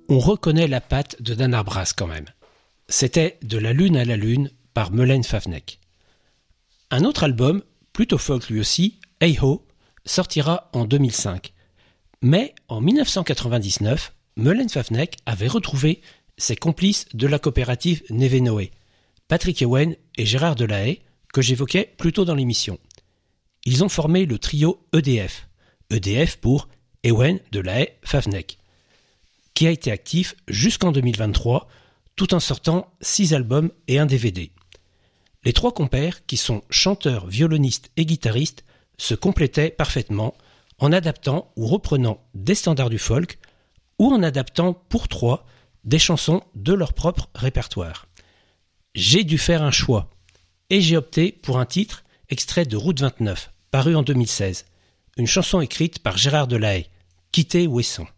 On reconnaît la patte de Dan Arbras quand même. C'était De la Lune à la Lune par Melaine Favnek. Un autre album, plutôt folk lui aussi, Hey Ho, sortira en 2005. Mais en 1999, Melaine Favnek avait retrouvé ses complices de la coopérative Nevenoé, Patrick Ewen et Gérard Delahaye, que j'évoquais plus tôt dans l'émission. Ils ont formé le trio EDF, EDF pour Ewen, Delahaye, Favnek, qui a été actif jusqu'en 2023, tout en sortant 6 albums et un DVD. Les trois compères, qui sont chanteurs, violonistes et guitaristes, se complétaient parfaitement en adaptant ou reprenant des standards du folk ou en adaptant pour trois des chansons de leur propre répertoire. J'ai dû faire un choix et j'ai opté pour un titre extrait de Route 29, paru en 2016, une chanson écrite par Gérard Delahaye, Quitter Ouessant.